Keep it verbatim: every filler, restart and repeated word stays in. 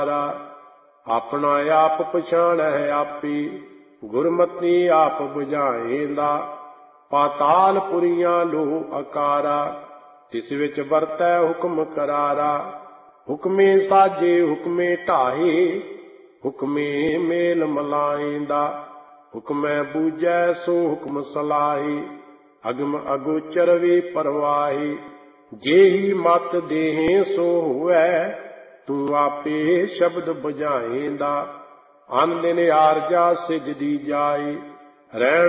ਆਪਣਾ ਆਪ ਪਛਾਣੈ ਆਪੀ, ਗੁਰਮਤਿ ਆਪ ਬੁਝਾਏਂਦਾ। ਪਾਤਾਲ ਪੁਰੀਆਂ ਲੋਹ ਆਕਾਰਾ, ਤਿਸ ਵਿੱਚ ਵਰਤੈ ਹੁਕਮ ਕਰਾਰਾ। ਹੁਕਮੇ ਸਾਜੇ ਹੁਕਮੇ ਢਾਹੇ, ਹੁਕਮੇ ਮੇਲ ਮਲਾਏਂਦਾ। ਹੁਕਮੈ ਬੂਝੈ ਸੋ ਹੁਕਮ ਸਲਾਹੇ, ਅਗਮ ਅਗੋਚਰ ਵੇ ਪਰਵਾਹੇ। ਜੇਹੀ ਮਤ ਦੇਹੇ ਸੋ ਹੋਵੈ, ਤੂੰ ਆਪੇ ਸ਼ਬਦ ਬੁਝਾਏਂਦਾ। ਅਨ ਦਿਨ ਆਰਜਾ ਸਿਜਦੀ ਜਾਏ, ਰਹਿਣ